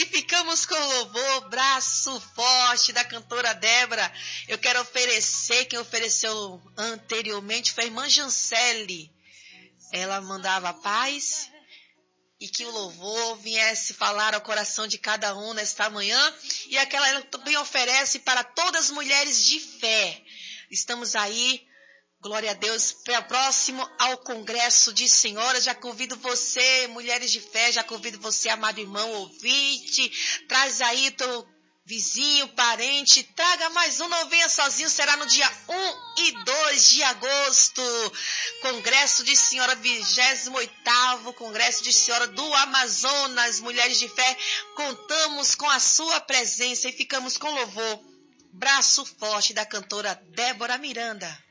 ficamos com o louvor Braço Forte da cantora Débora. Eu quero oferecer, quem ofereceu anteriormente foi a irmã Jancele. Ela mandava paz e que o louvor viesse falar ao coração de cada um nesta manhã. E aquela ela também oferece para todas as mulheres de fé. Estamos aí, glória a Deus, próximo ao Congresso de Senhoras. Já convido você, mulheres de fé, já convido você, amado irmão, ouvinte. Traz aí teu vizinho, parente, traga mais um, não venha sozinho, será no dia 1 e 2 de agosto. Congresso de Senhora, 28º Congresso de Senhora do Amazonas. Mulheres de fé, contamos com a sua presença e ficamos com louvor Braço Forte da cantora Débora Miranda.